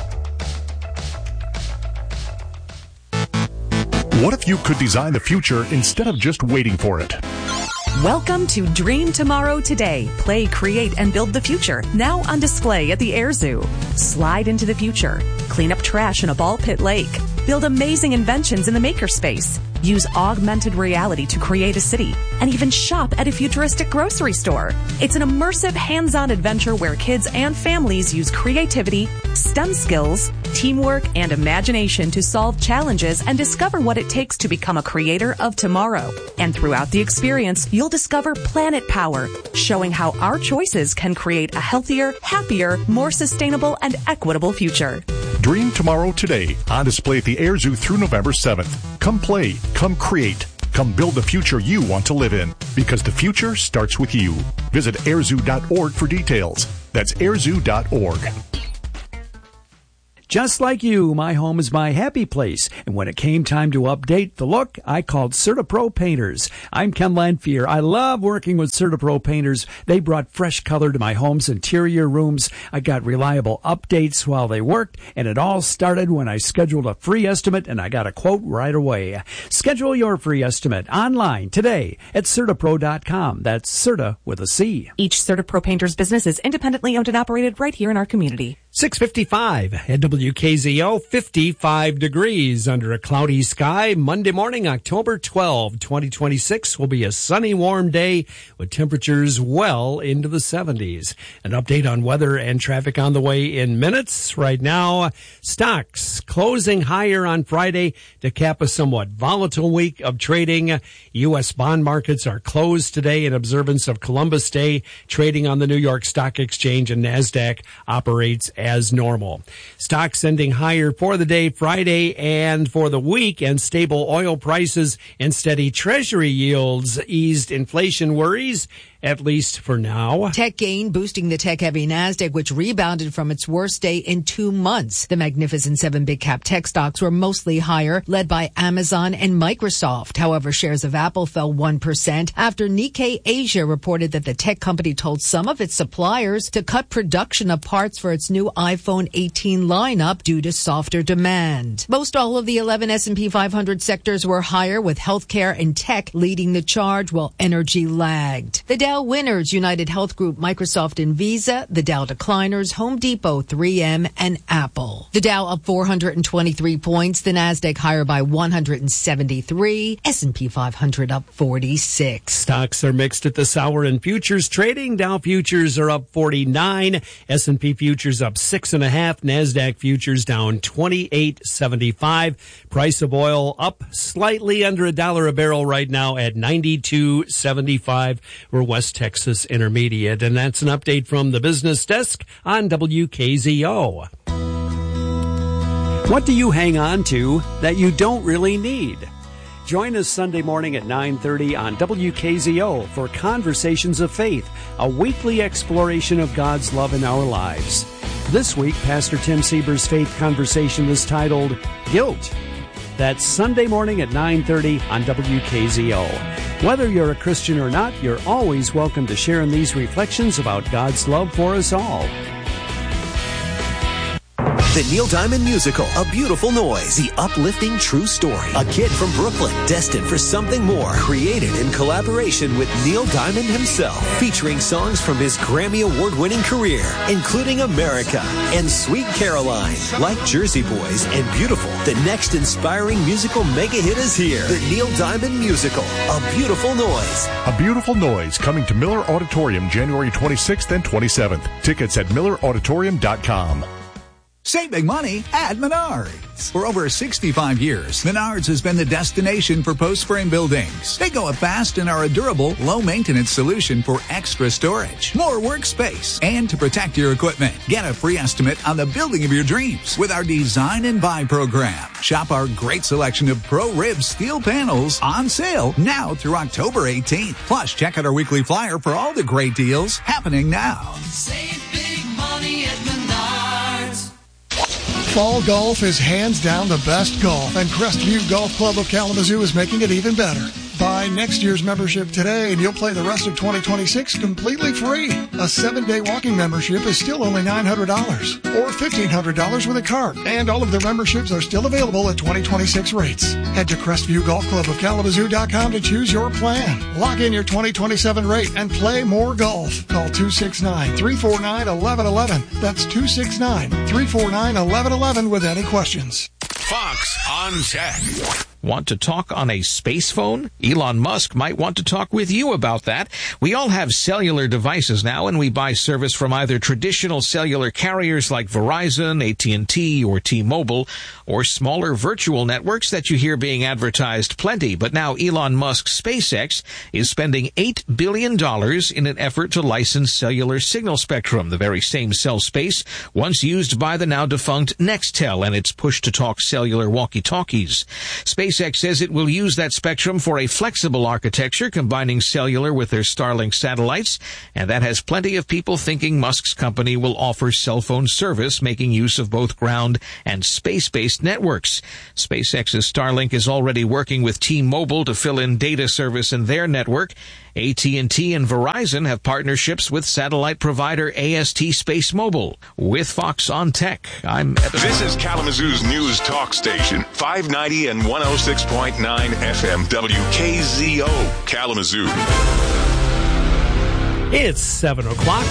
Speaker 9: What if you could design the future instead of just waiting for it?
Speaker 24: Welcome to Dream Tomorrow Today. Play, create, and build the future. Now on display at the Air Zoo. Slide into the future. Clean up trash in a ball pit lake. Build amazing inventions in the makerspace. Use augmented reality to create a city. And even shop at a futuristic grocery store. It's an immersive, hands-on adventure where kids and families use creativity, STEM skills, teamwork, and imagination to solve challenges and discover what it takes to become a creator of tomorrow. And throughout the experience, you'll discover Planet Power, showing how our choices can create a healthier, happier, more sustainable, and equitable future.
Speaker 9: Dream tomorrow today. On display at the Air Zoo through November seventh. Come play. Come create. Come build the future you want to live in. Because the future starts with you. Visit air zoo dot org for details. That's air zoo dot org.
Speaker 10: Just like you, my home is my happy place. And when it came time to update the look, I called CertaPro Painters. I'm Ken Lanphier. I love working with CertaPro Painters. They brought fresh color to my home's interior rooms. I got reliable updates while they worked, and it all started when I scheduled a free estimate, and I got a quote right away. Schedule your free estimate online today at CertaPro dot com. That's Certa with a C.
Speaker 24: Each CertaPro Painters business is independently owned and operated right here in our community.
Speaker 1: six fifty-five at W K Z O, fifty-five degrees under a cloudy sky. Monday morning, October twelfth, twenty twenty-six will be a sunny, warm day with temperatures well into the seventies. An update on weather and traffic on the way in minutes. Right now, stocks closing higher on Friday to cap a somewhat volatile week of trading. U S bond markets are closed today in observance of Columbus Day. Trading on the New York Stock Exchange and NASDAQ operates as normal. Stocks ending higher for the day Friday and for the week, and stable oil prices and steady Treasury yields eased inflation worries, at least for now.
Speaker 11: Tech gain boosting the tech-heavy NASDAQ, which rebounded from its worst day in two months. The Magnificent Seven big-cap tech stocks were mostly higher, led by Amazon and Microsoft. However, shares of Apple fell one percent after Nikkei Asia reported that the tech company told some of its suppliers to cut production of parts for its new iPhone eighteen lineup due to softer demand. Most all of the eleven S and P five hundred sectors were higher, with healthcare and tech leading the charge while energy lagged. The Dow winners, United Health Group, Microsoft, and Visa. The Dow decliners, Home Depot, three M, and Apple. The Dow up four hundred twenty-three points. The NASDAQ higher by one hundred seventy-three. S and P five hundred up forty-six.
Speaker 1: Stocks are mixed at this hour in futures trading. Dow futures are up forty-nine. S and P futures up six and a half. NASDAQ futures down twenty-eight seventy-five. Price of oil up slightly under a dollar a barrel right now at ninety-two seventy-five. We're West Texas Intermediate, and that's an update from the business desk on W K Z O.
Speaker 10: What do you hang on to that you don't really need? Join us Sunday morning at nine thirty on W K Z O for Conversations of Faith, a weekly exploration of God's love in our lives. This week, Pastor Tim Sieber's faith conversation is titled Guilt. That's Sunday morning at nine thirty on W K Z O. Whether you're a Christian or not, you're always welcome to share in these reflections about God's love for us all.
Speaker 13: The Neil Diamond Musical, A Beautiful Noise, the uplifting true story. A kid from Brooklyn, destined for something more. Created in collaboration with Neil Diamond himself. Featuring songs from his Grammy Award-winning career, including America and Sweet Caroline. Like Jersey Boys and Beautiful, the next inspiring musical mega hit is here. The Neil Diamond Musical, A Beautiful Noise.
Speaker 9: A Beautiful Noise, coming to Miller Auditorium January twenty-sixth and twenty-seventh. Tickets at miller auditorium dot com.
Speaker 14: Save big money at Menards. For over sixty-five years, Menards has been the destination for post-frame buildings. They go up fast and are a durable, low-maintenance solution for extra storage, more workspace, and to protect your equipment. Get a free estimate on the building of your dreams with our Design and Buy program. Shop our great selection of Pro-Rib steel panels on sale now through October eighteenth. Plus, check out our weekly flyer for all the great deals happening now.
Speaker 15: Save big money at Menards.
Speaker 25: Fall golf is hands down the best golf, and Crestview Golf Club of Kalamazoo is making it even better. Buy next year's membership today and you'll play the rest of twenty twenty-six completely free. A seven-day walking membership is still only nine hundred dollars or fifteen hundred dollars with a card, and all of their memberships are still available at twenty twenty-six rates. Head to Crestview Golf Club of Kalamazoo dot com to choose your plan. Lock in your twenty twenty-seven rate and play more golf. Call two six nine, three four nine, one one one one. That's two six nine, three four nine, one one one one with any questions.
Speaker 18: Fox on Tech.
Speaker 2: Want to talk on a space phone? Elon Musk might want to talk with you about that. We all have cellular devices now, and we buy service from either traditional cellular carriers like Verizon, A T and T, or T-Mobile, or smaller virtual networks that you hear being advertised plenty. But now Elon Musk's SpaceX is spending eight billion dollars in an effort to license cellular signal spectrum, the very same cell space once used by the now-defunct Nextel and its push-to-talk cellular walkie-talkies. SpaceX says it will use that spectrum for a flexible architecture combining cellular with their Starlink satellites, and that has plenty of people thinking Musk's company will offer cell phone service making use of both ground and space-based networks. SpaceX's Starlink is already working with T-Mobile to fill in data service in their network. A T and T and Verizon have partnerships with satellite provider A S T Space Mobile. With Fox on Tech, I'm Evan.
Speaker 18: This is Kalamazoo's news talk station, five ninety and one oh six point nine F M W K Z O, Kalamazoo.
Speaker 1: It's seven o'clock.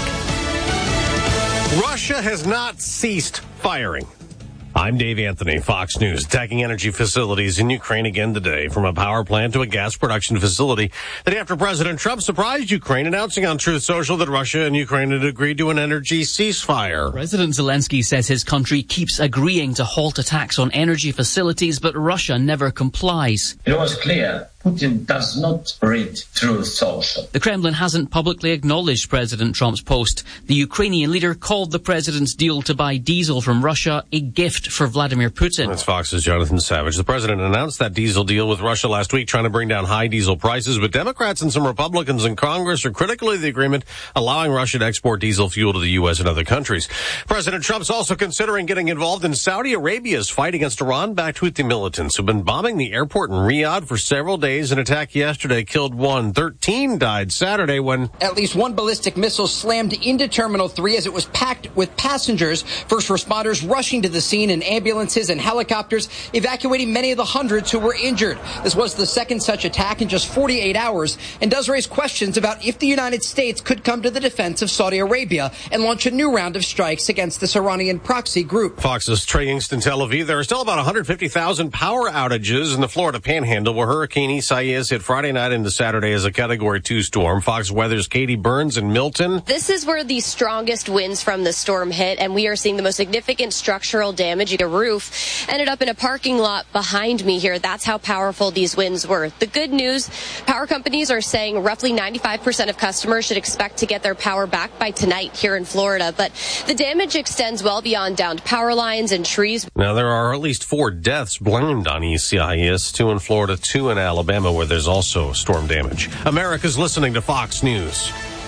Speaker 3: Russia has not ceased firing. I'm Dave Anthony, Fox News. Attacking energy facilities in Ukraine again today, from a power plant to a gas production facility. The day after President Trump surprised Ukraine, announcing on Truth Social that Russia and Ukraine had agreed to an energy ceasefire.
Speaker 5: President Zelensky says his country keeps agreeing to halt attacks on energy facilities, but Russia never complies.
Speaker 6: It was clear Putin does not read Truth Social.
Speaker 5: The Kremlin hasn't publicly acknowledged President Trump's post. The Ukrainian leader called the president's deal to buy diesel from Russia a gift for Vladimir Putin.
Speaker 3: That's Fox's Jonathan Savage. The president announced that diesel deal with Russia last week, trying to bring down high diesel prices, but Democrats and some Republicans in Congress are critical of the agreement, allowing Russia to export diesel fuel to the U S and other countries. President Trump's also considering getting involved in Saudi Arabia's fight against Iran-backed Houthi militants who've been bombing the airport in Riyadh for several days. An attack yesterday killed one. thirteen died Saturday when
Speaker 17: at least one ballistic missile slammed into Terminal three as it was packed with passengers. First responders rushing to the scene in ambulances and helicopters, evacuating many of the hundreds who were injured. This was the second such attack in just forty-eight hours and does raise questions about if the United States could come to the defense of Saudi Arabia and launch a new round of strikes against this Iranian proxy group.
Speaker 3: Fox's Trey Yingst in Tel Aviv. There are still about one hundred fifty thousand power outages in the Florida Panhandle, where Hurricane Isaias hit Friday night into Saturday as a Category two storm. Fox Weather's Katie Burns in Milton.
Speaker 26: This is where the strongest winds from the storm hit, and we are seeing the most significant structural damage. The roof ended up in a parking lot behind me here. That's how powerful these winds were. The good news, power companies are saying roughly ninety-five percent of customers should expect to get their power back by tonight here in Florida, but the damage extends well beyond downed power lines and trees.
Speaker 3: Now, there are at least four deaths blamed on Isaias, two in Florida, two in Alabama, where there's also storm damage. America's listening to Fox News.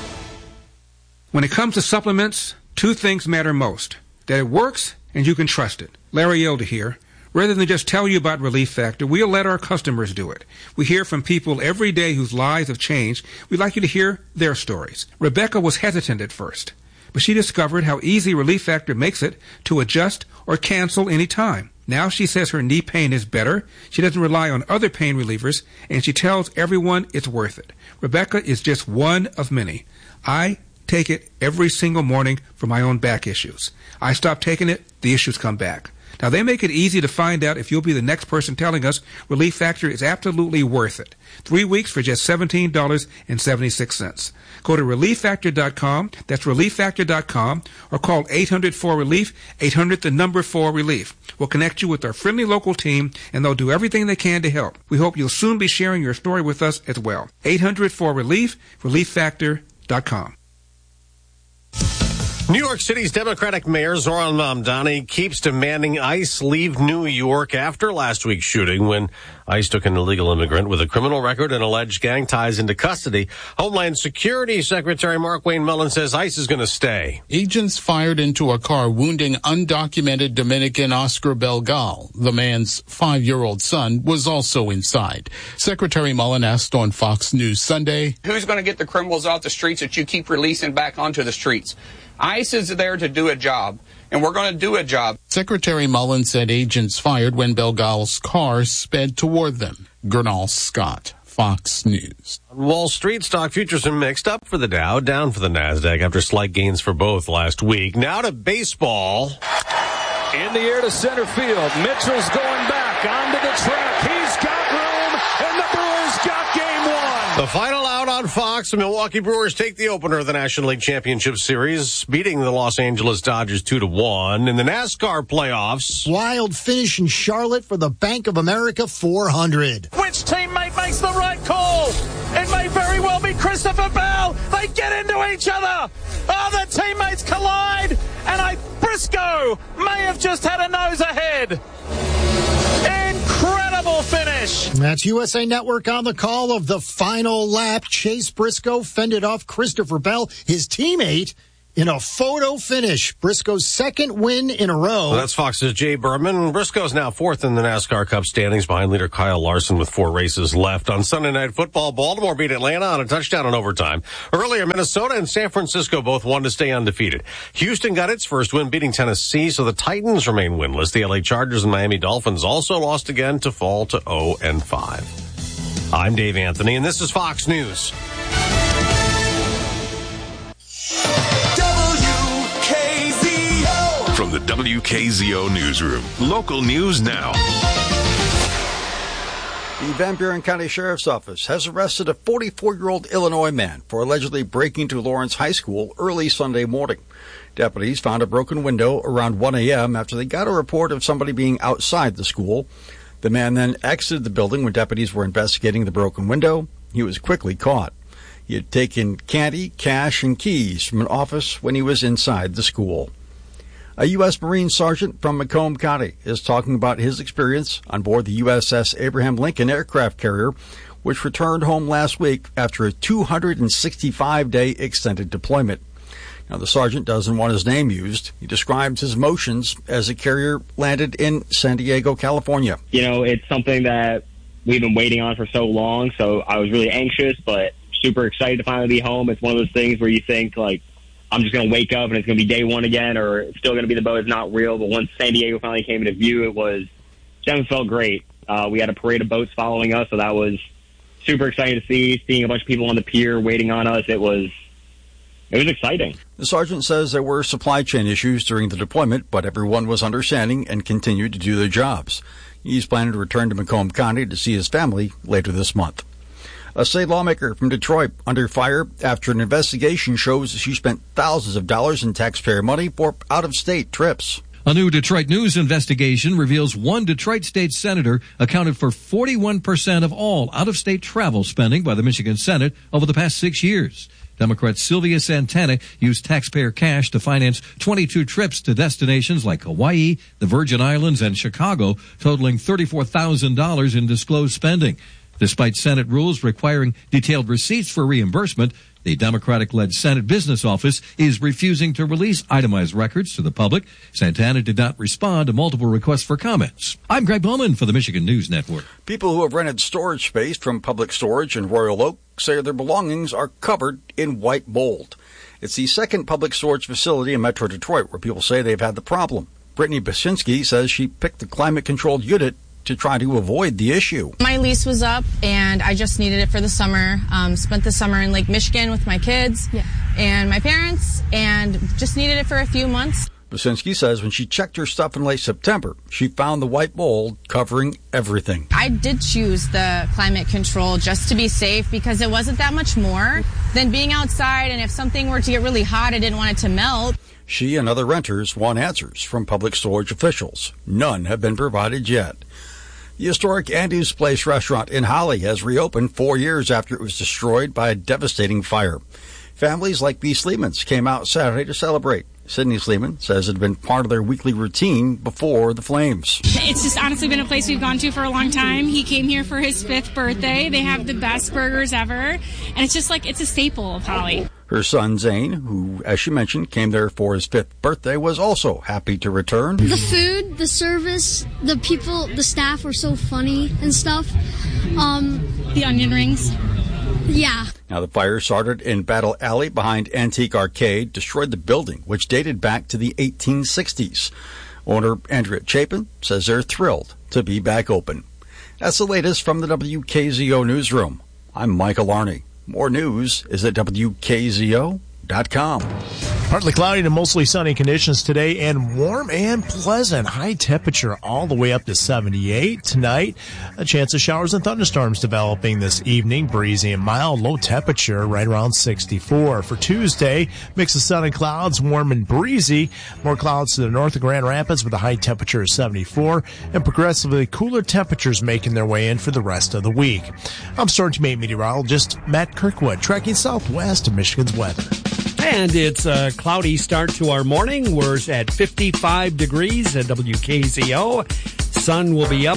Speaker 27: When it comes to supplements, two things matter most: that it works and you can trust it. Larry Elder here. Rather than just tell you about Relief Factor, we'll let our customers do it. We hear from people every day whose lives have changed. We'd like you to hear their stories. Rebecca was hesitant at first, but she discovered how easy Relief Factor makes it to adjust or cancel any time. Now she says her knee pain is better, she doesn't rely on other pain relievers, and she tells everyone it's worth it. Rebecca is just one of many. I take it every single morning for my own back issues. I stop taking it, the issues come back. Now, they make it easy to find out if you'll be the next person telling us Relief Factor is absolutely worth it. Three weeks for just seventeen dollars and seventy-six cents. Go to relief factor dot com, that's relief factor dot com, or call eight hundred four relief, eight hundred the number four relief. We'll connect you with our friendly local team, and they'll do everything they can to help. We hope you'll soon be sharing your story with us as well. eight hundred four relief, relief factor dot com.
Speaker 3: New York City's Democratic Mayor Zoran Mamdani keeps demanding ICE leave New York after last week's shooting when ICE took an illegal immigrant with a criminal record and alleged gang ties into custody. Homeland Security Secretary Markwayne Mullin says ICE is going to stay.
Speaker 28: Agents fired into a car, wounding undocumented Dominican Oscar Belgal. The man's five-year-old son was also inside. Secretary Mullin asked on Fox News Sunday,
Speaker 29: "Who's going to get the criminals off the streets that you keep releasing back onto the streets? ICE is there to do a job, and we're going to do a job."
Speaker 28: Secretary Mullin said agents fired when Belgal's car sped toward them. Gernal Scott, Fox News.
Speaker 3: Wall Street stock futures are mixed, up for the Dow, down for the NASDAQ after slight gains for both last week. Now to baseball.
Speaker 30: In the air to center field. Mitchell's going back onto the track. He's got
Speaker 3: The final out on Fox, the Milwaukee Brewers take the opener of the National League Championship Series, beating the Los Angeles Dodgers two to one. In the NASCAR playoffs,
Speaker 4: wild finish in Charlotte for the Bank of America four hundred.
Speaker 7: Which teammate makes the right call? It may very well be Christopher Bell. They get into each other. Oh, the teammates collide, and I Briscoe may have just had a nose ahead. Incredible finish.
Speaker 4: That's U S A Network on the call of the final lap. Chase Briscoe fended off Christopher Bell, his teammate, in a photo finish. Briscoe's second win in a row.
Speaker 3: Well, that's Fox's Jay Berman. Briscoe's now fourth in the NASCAR Cup standings behind leader Kyle Larson with four races left. On Sunday Night Football, Baltimore beat Atlanta on a touchdown in overtime. Earlier, Minnesota and San Francisco both won to stay undefeated. Houston got its first win beating Tennessee, so the Titans remain winless. The L A Chargers and Miami Dolphins also lost again to fall to oh and five. I'm Dave Anthony, and this is Fox News.
Speaker 18: From the W K Z O Newsroom, local news now.
Speaker 8: The Van Buren County Sheriff's Office has arrested a forty-four-year-old Illinois man for allegedly breaking into Lawrence High School early Sunday morning. Deputies found a broken window around one a.m. after they got a report of somebody being outside the school. The man then exited the building when deputies were investigating the broken window. He was quickly caught. He had taken candy, cash, and keys from an office when he was inside the school. A U S Marine sergeant from Macomb County is talking about his experience on board the U S S Abraham Lincoln aircraft carrier, which returned home last week after a two hundred sixty-five day extended deployment. Now, the sergeant doesn't want his name used. He describes his emotions as the carrier landed in San Diego, California.
Speaker 12: You know, it's something that we've been waiting on for so long, so I was really anxious, but super excited to finally be home. It's one of those things where you think, like, I'm just going to wake up and it's going to be day one again, or it's still going to be the boat. It's not real. But once San Diego finally came into view, it was definitely felt great. Uh, we had a parade of boats following us, so that was super exciting to see. Seeing a bunch of people on the pier waiting on us, it was it was exciting.
Speaker 8: The sergeant says there were supply chain issues during the deployment, but everyone was understanding and continued to do their jobs. He's planning to return to Macomb County to see his family later this month. A state lawmaker from Detroit under fire after an investigation shows she spent thousands of dollars in taxpayer money for out-of-state trips.
Speaker 16: A new Detroit News investigation reveals one Detroit state senator accounted for forty-one percent of all out-of-state travel spending by the Michigan Senate over the past six years. Democrat Sylvia Santana used taxpayer cash to finance twenty-two trips to destinations like Hawaii, the Virgin Islands, and Chicago, totaling thirty-four thousand dollars in disclosed spending. Despite Senate rules requiring detailed receipts for reimbursement, the Democratic-led Senate Business Office is refusing to release itemized records to the public. Santana did not respond to multiple requests for comments. I'm Greg Bowman for the Michigan News Network.
Speaker 8: People who have rented storage space from Public Storage in Royal Oak say their belongings are covered in white mold. It's the second public storage facility in Metro Detroit where people say they've had the problem. Brittany Basinski says she picked the climate-controlled unit to try to avoid the issue.
Speaker 19: My lease was up, and I just needed it for the summer. Um, spent the summer in Lake Michigan with my kids yeah. and my parents, and just needed it for a few months.
Speaker 8: Basinski says when she checked her stuff in late September, she found the white mold covering everything.
Speaker 19: I did choose the climate control just to be safe because it wasn't that much more than being outside, and if something were to get really hot, I didn't want it to melt.
Speaker 8: She and other renters want answers from Public Storage officials. None have been provided yet. The historic Andy's Place restaurant in Holly has reopened four years after it was destroyed by a devastating fire. Families like B. Sleeman's came out Saturday to celebrate. Sydney Sleeman says it had been part of their weekly routine before the flames.
Speaker 20: It's just honestly been a place we've gone to for a long time. He came here for his fifth birthday. They have the best burgers ever. And it's just like, it's a staple of Holly.
Speaker 8: Her son, Zane, who, as she mentioned, came there for his fifth birthday, was also happy to return.
Speaker 21: The food, the service, the people, the staff were so funny and stuff. Um,
Speaker 20: the onion rings.
Speaker 21: Yeah.
Speaker 8: Now, the fire started in Battle Alley behind Antique Arcade, destroyed the building, which dated back to the eighteen sixties. Owner Andrea Chapin says they're thrilled to be back open. That's the latest from the W K Z O Newsroom. I'm Michael Arney. More news is at W K Z O dot com.
Speaker 9: Partly cloudy to mostly sunny conditions today, and warm and pleasant. High temperature all the way up to seventy-eight. Tonight, a chance of showers and thunderstorms developing this evening. Breezy and mild. Low temperature right around sixty-four. For Tuesday, mix of sun and clouds, warm and breezy. More clouds to the north of Grand Rapids with a high temperature of seventy-four, and progressively cooler temperatures making their way in for the rest of the week. I'm Storm Team eight meteorologist Matt Kirkwood, tracking southwest of Michigan's weather.
Speaker 1: And it's a cloudy start to our morning. We're at fifty-five degrees at W K Z O. Sun will be up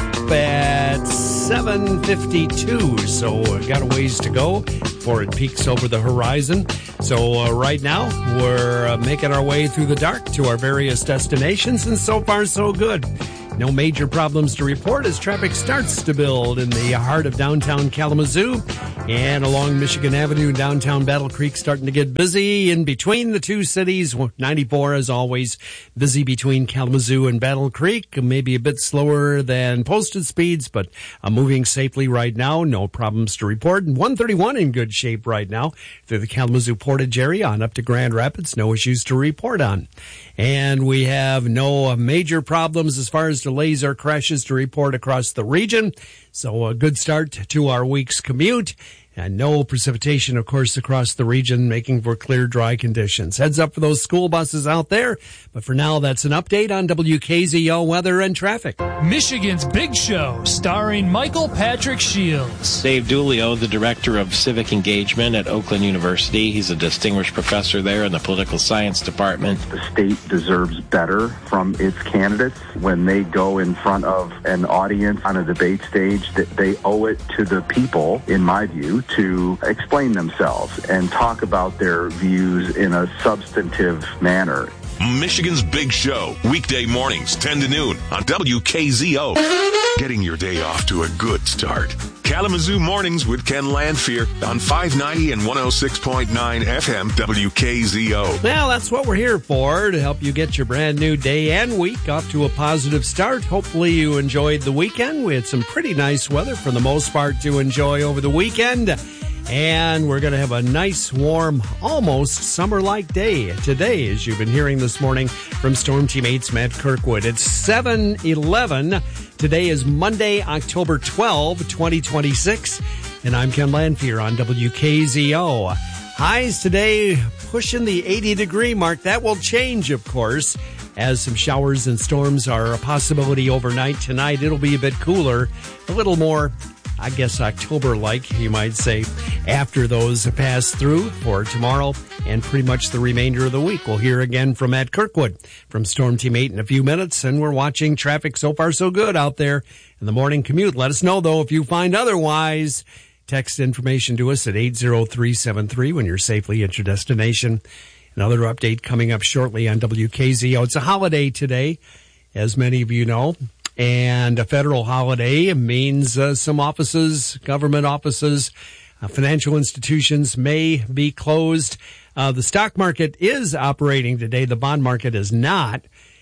Speaker 1: at seven fifty-two, so got a ways to go before it peaks over the horizon. So uh, right now, we're uh, making our way through the dark to our various destinations, and so far so good. No major problems to report as traffic starts to build in the heart of downtown Kalamazoo and along Michigan Avenue, downtown Battle Creek, starting to get busy in between the two cities. ninety-four, as always, busy between Kalamazoo and Battle Creek. Maybe a bit slower than posted speeds, but uh, moving safely right now. No problems to report. And one thirty-one in good shape right now through the Kalamazoo Portage area on up to Grand Rapids. No issues to report on. And we have no major problems as far as delays or crashes to report across the region. So a good start to our week's commute. And no precipitation, of course, across the region, making for clear, dry conditions. Heads up for those school buses out there. But for now, that's an update on W K Z O weather and traffic.
Speaker 10: Michigan's Big Show, starring Michael Patrick Shields.
Speaker 11: Dave Dulio, the Director of Civic Engagement at Oakland University. He's a distinguished professor there in the Political Science Department.
Speaker 13: The state deserves better from its candidates. When they go in front of an audience on a debate stage, that they owe it to the people, in my view, to explain themselves and talk about their views in a substantive manner.
Speaker 18: Michigan's Big Show, weekday mornings, ten to noon on W K Z O. Getting your day off to a good start. Kalamazoo Mornings with Ken Landfear on five ninety and one oh six point nine F M W K Z O.
Speaker 1: Well, that's what we're here for, to help you get your brand new day and week off to a positive start. Hopefully you enjoyed the weekend. We had some pretty nice weather for the most part to enjoy over the weekend. And we're going to have a nice, warm, almost summer-like day today, as you've been hearing this morning from Storm Team eight's Matt Kirkwood. It's seven eleven. Today is Monday, October twelfth, twenty twenty-six. And I'm Ken Landfear on W K Z O. Highs today pushing the eighty-degree mark. That will change, of course, as some showers and storms are a possibility overnight. Tonight, it'll be a bit cooler, a little more, I guess, October-like, you might say, after those pass through for tomorrow and pretty much the remainder of the week. We'll hear again from Matt Kirkwood from Storm Team eight in a few minutes, and we're watching traffic so far so good out there in the morning commute. Let us know, though, if you find otherwise. Text information to us at eight zero three seven three when you're safely at your destination. Another update coming up shortly on W K Z O. It's a holiday today, as many of you know. And a federal holiday means uh, some offices, government offices, uh, financial institutions may be closed. Uh, the stock market is operating today. The bond market is not.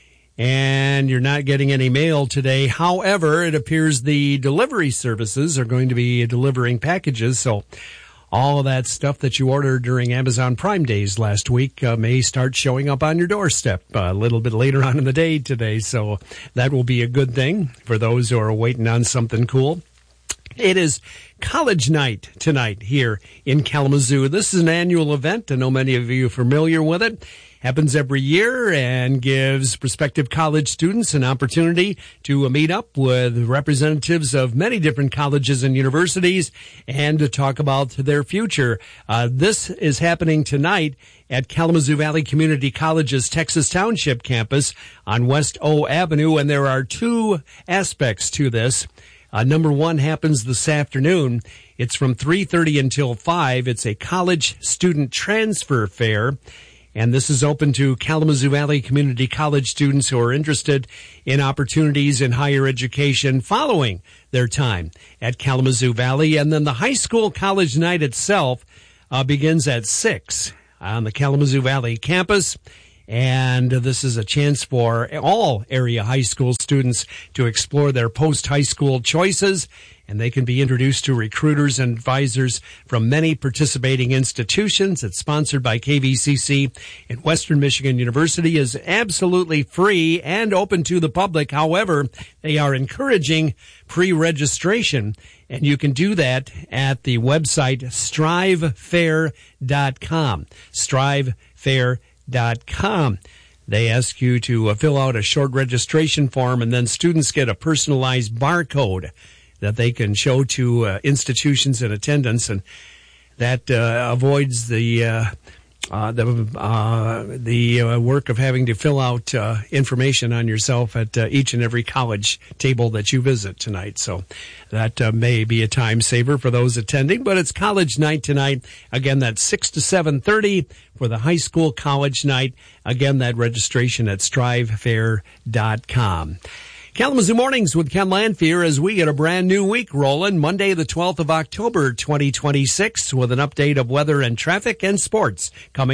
Speaker 1: And you're not getting any mail today. However, it appears the delivery services are going to be delivering packages. So all of that stuff that you ordered during Amazon Prime Days last week uh, may start showing up on your doorstep uh, a little bit later on in the day today. So that will be a good thing for those who are waiting on something cool. It is college night tonight here in Kalamazoo. This is an annual event. I know many of you are familiar with it. Happens every year and gives prospective college students an opportunity to meet up with representatives of many different colleges and universities and to talk about their future. Uh, this is happening tonight at Kalamazoo Valley Community College's Texas Township campus on West O Avenue, and there are two aspects to this. Uh, number one happens this afternoon. It's from three thirty until five. It's a college student transfer fair. And this is open to Kalamazoo Valley Community College students who are interested in opportunities in higher education following their time at Kalamazoo Valley. And then the high school college night itself uh, begins at six on the Kalamazoo Valley campus. And this is a chance for all area high school students to explore their post-high school choices, and they can be introduced to recruiters and advisors from many participating institutions. It's sponsored by K V C C, and Western Michigan University is absolutely free and open to the public. However, they are encouraging pre-registration, and you can do that at the website strive fair dot com. strive fair dot com. They ask you to uh, fill out a short registration form, and then students get a personalized barcode that they can show to uh, institutions in attendance, and that uh, avoids the uh, uh, the uh, the uh, work of having to fill out uh, information on yourself at uh, each and every college table that you visit tonight. So that uh, may be a time saver for those attending. But it's college night tonight. Again, that's six to seven thirty for the high school college night. Again, that registration at strive fair dot com. Kalamazoo Mornings with Ken Lanfear as we get a brand new week rolling. Monday, the twelfth of October, twenty twenty-six, with an update of weather and traffic and sports coming